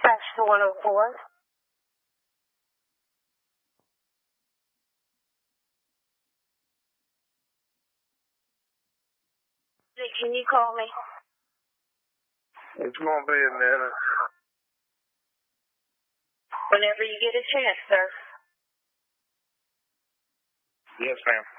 Dispatch to 104. Hey, can you call me? It's going to be a minute. Whenever you get a chance, sir. Yes, ma'am.